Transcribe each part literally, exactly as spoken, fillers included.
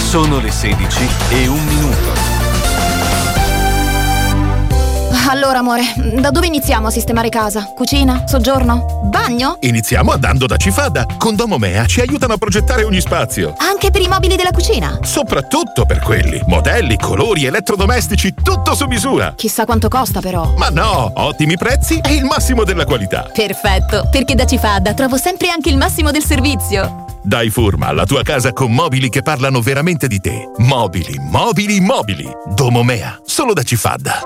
Sono le sedici e un minuto. Allora, amore, da dove iniziamo a sistemare casa? Cucina? Soggiorno? Bagno? Iniziamo andando da Cifada. Con Domomea ci aiutano a progettare ogni spazio. Anche per i mobili della cucina? Soprattutto per quelli. Modelli, colori, elettrodomestici, tutto su misura. Chissà quanto costa, però. Ma no, ottimi prezzi e il massimo della qualità. Perfetto, perché da Cifada trovo sempre anche il massimo del servizio. Dai forma alla tua casa con mobili che parlano veramente di te. Mobili, mobili, mobili. Domomea, solo da Cifada.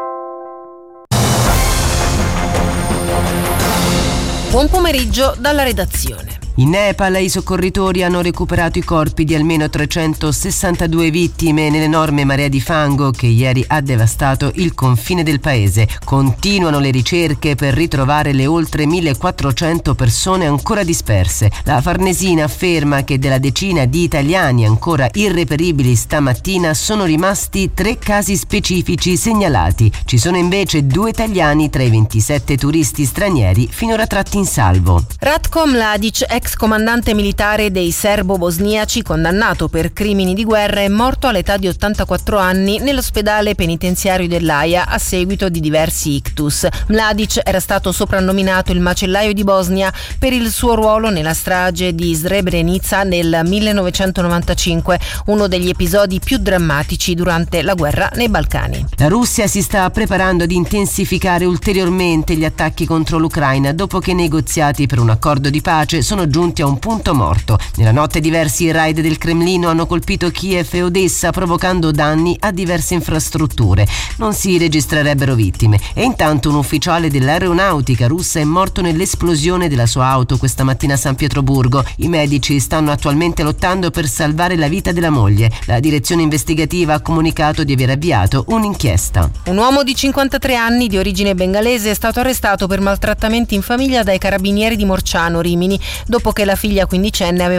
Buon pomeriggio dalla redazione. In Nepal i soccorritori hanno recuperato i corpi di almeno trecentosessantadue vittime nell'enorme marea di fango che ieri ha devastato il confine del paese. Continuano le ricerche per ritrovare le oltre millequattrocento persone ancora disperse. La Farnesina afferma che della decina di italiani ancora irreperibili stamattina sono rimasti tre casi specifici segnalati. Ci sono invece due italiani tra i ventisette turisti stranieri finora tratti in salvo. Ratko Mladic, ex comandante militare dei serbo-bosniaci condannato per crimini di guerra, è morto all'età di ottantaquattro anni nell'ospedale penitenziario dell'Aia a seguito di diversi ictus. Mladic era stato soprannominato il macellaio di Bosnia per il suo ruolo nella strage di Srebrenica nel millenovecentonovantacinque, uno degli episodi più drammatici durante la guerra nei Balcani. La Russia si sta preparando ad intensificare ulteriormente gli attacchi contro l'Ucraina dopo che i negoziati per un accordo di pace sono giunti a un punto morto. Nella notte diversi raid del Cremlino hanno colpito Kiev e Odessa, provocando danni a diverse infrastrutture. Non si registrerebbero vittime e intanto un ufficiale dell'aeronautica russa è morto nell'esplosione della sua auto questa mattina a San Pietroburgo. I medici stanno attualmente lottando per salvare la vita della moglie. La direzione investigativa ha comunicato di aver avviato un'inchiesta. Un uomo di cinquantatré anni di origine bengalese è stato arrestato per maltrattamenti in famiglia dai carabinieri di Morciano, Rimini, dopo che la figlia quindicenne aveva